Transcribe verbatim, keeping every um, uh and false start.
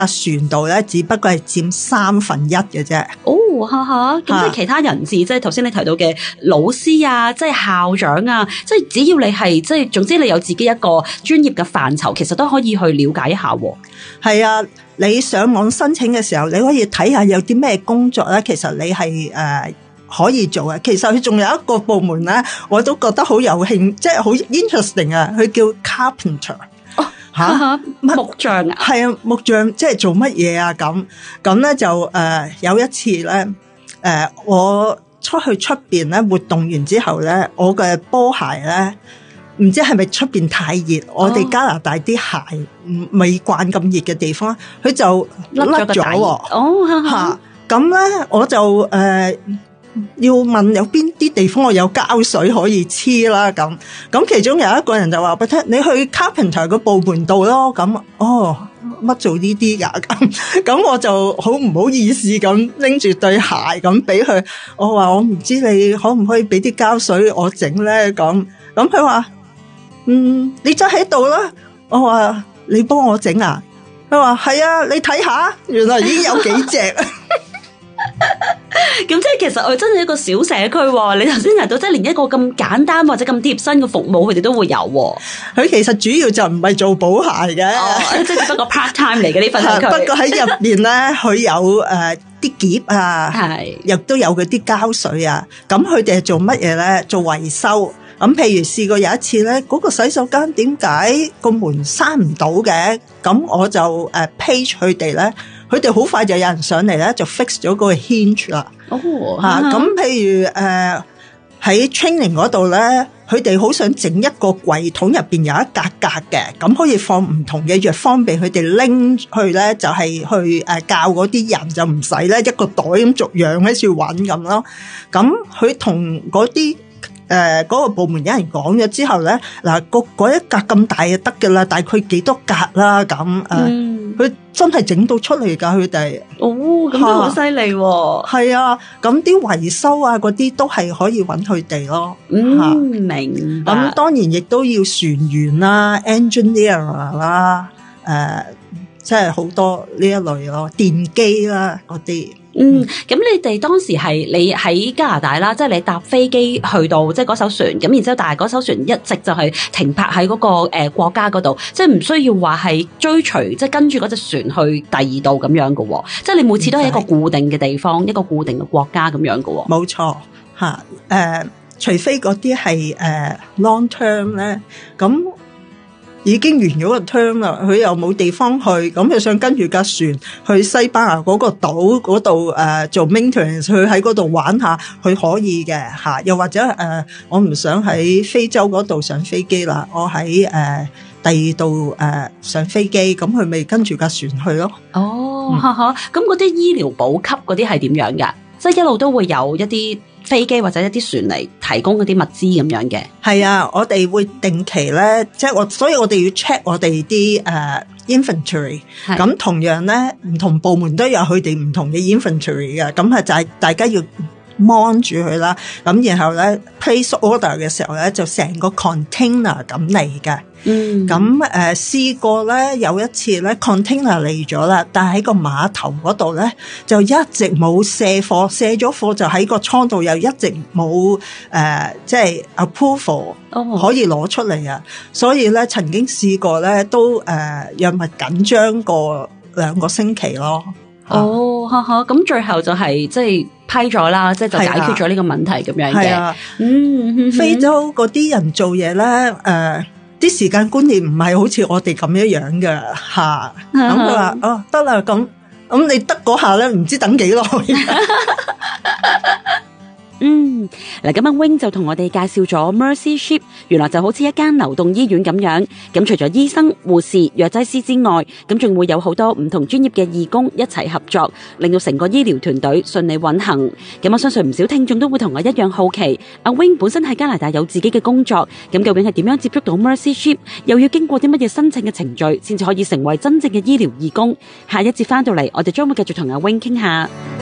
架船度咧，只不過係佔三分一嘅啫。 哦，哈哈，咁即係其他人士，即係頭先你提到嘅老師啊，即係校長啊，即係只要你係即係，總之你有自己一個專業嘅範疇，其實都可以去了解一下。 係啊，你上網申請嘅時候，你可以睇下有啲咩工作咧，其實你係誒、呃、可以做嘅。其實佢仲有一個部門咧，我都覺得好有興，即係好 interesting 啊，佢叫 carpenter。吓、啊、 木匠啊， 係啊，木匠即係做乜嘢啊？咁咁咧就誒、呃、有一次咧，誒、呃、我出去出邊咧活動完之後咧，我嘅波鞋咧唔知係咪出邊太熱，哦、我哋加拿大啲鞋未慣咁熱嘅地方，佢就甩咗。 哦， 吓咁咧我就誒。呃要問有邊啲地方我有膠水可以黐啦，咁咁其中有一個人就話俾聽，你去 carpenter 個部門度咯，咁哦乜做呢啲噶，咁咁我就好唔好意思咁拎住對鞋咁俾佢，我話我唔知你可唔可以俾啲膠水我整咧，咁咁佢話嗯你執喺度啦，我話你幫我整啊，佢話係啊，你睇下原來已經有幾隻。 咁即係其實我真係一個小社區，你頭先提到即係連一個咁簡單或者咁貼身嘅服務佢哋都會有。 佢其實主要就唔係做補鞋嘅， 哦，即係只不過 part time 嚟嘅呢份社區。 不過喺入邊咧，佢有誒啲夾啊，係亦都有佢啲膠水啊。咁佢哋係做乜嘢咧？做維修。咁譬如試過有一次咧，嗰個洗手間點解個門閂唔到嘅？咁我就誒 page 佢哋咧。佢哋好快就有人上嚟咧，就 fix 咗嗰個 hinge 啦。哦，吓咁，譬如誒喺、呃、training 嗰度咧，佢哋好想整一個櫃桶入邊有一格格嘅，咁可以放唔同嘅藥，方便佢哋拎去咧，就係、是、去誒、呃、教嗰啲人就唔使咧一個袋咁逐樣喺處揾咁咯。咁佢同嗰啲誒嗰個部門有人講咗之後咧，嗱個嗰一格咁大就得噶啦，大概幾多格啦咁誒。嗯佢真係整到出嚟噶，佢哋哦，咁都好犀利喎。 係啊，咁啲維修啊，嗰啲都係可以揾佢哋咯。 嗯，明白。 咁當然亦都要船員啦、engineer 啦，誒，即係好多呢一類咯，電機啦嗰啲。 嗯，咁你哋當時係你喺加拿大啦，即係你搭飛機去到即係嗰艘船，咁然之後但係嗰艘船一直就係停泊喺嗰個誒國家嗰度，即係唔需要話係追隨即係跟住嗰隻船去第二度咁樣嘅，即係你每次都係一個固定嘅地方，一個固定嘅國家咁樣嘅。 冇錯吓，誒，除非嗰啲係誒 long term 咧，咁。已經完咗個 term 啦，佢又冇地方去，咁佢想跟住架船去西班牙嗰個島嗰度誒做 maintenance，去喺嗰度玩下，佢可以嘅吓。又或者誒、呃，我唔想喺非洲嗰度上飛機啦，我喺誒、呃、第二度誒上飛機，咁佢咪跟住架船去咯。 哦，哈哈，咁嗰啲醫療補給嗰啲係點樣噶？即係一路都會有一啲飛機或者一啲船嚟提供嗰啲物資咁樣嘅。 係啊，我哋會定期咧，即係我，所以我哋要 check 我哋啲誒 inventory。咁同樣咧，唔同部門都有佢哋唔同嘅 inventory 嘅。咁係就係大家要 mon 住佢啦。咁然後咧 place order 嘅時候咧，就成個 container 咁嚟嘅。嗯，咁誒試過咧，有一次咧 container 嚟咗啦，但係喺個碼頭嗰度咧就一直冇卸貨，卸咗貨就喺個倉度又一直冇誒即係 approval 可以攞出嚟啊，所以咧曾經試過咧都誒藥物緊張過兩個星期咯。 哦，哈哈，咁最後就係即係批咗啦，即係就解決咗呢個問題咁樣嘅。係啊，嗯， 非洲嗰啲人做嘢咧誒啲時間觀念唔係好似我哋咁樣樣嘅吓，咁佢話哦得啦，咁咁你得嗰下咧，唔知等幾耐。 嗯，嗱，咁阿 Wing 就同我哋介紹咗 Mercy Ship， 原來就好似一間流動醫院咁樣。咁除咗醫生、護士、藥劑師之外，咁仲會有好多唔同專業嘅義工一齊合作，令到成個醫療團隊順利運行。咁我相信唔少聽眾都會同我一樣好奇，阿 Wing 本身喺加拿大有自己嘅工作，咁究竟係點樣接觸到 Mercy Ship， 又要經過啲乜嘢申請嘅程序，先至可以成為真正嘅醫療義工？下一節翻到嚟，我哋將會繼續同阿 Wing 傾下。